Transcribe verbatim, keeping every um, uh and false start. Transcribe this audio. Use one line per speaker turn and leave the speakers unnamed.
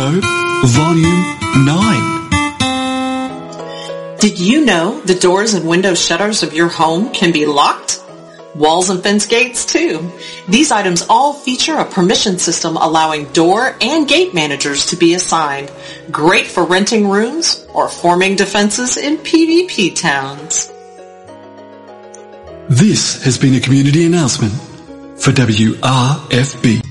Show, Volume nine.
Did you know the doors and window shutters of your home can be locked? Walls and fence gates too. These items all feature a permission system allowing door and gate managers to be assigned. Great for renting rooms or forming defenses in PvP towns.
This has been a community announcement for W R F B.